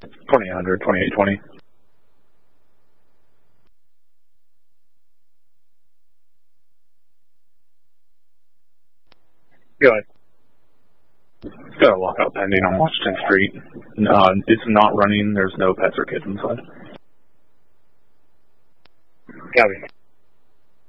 2800, 2820. Go ahead. It's got a lockout pending on Washington Street. It's not running. There's no pets or kids inside. Copy.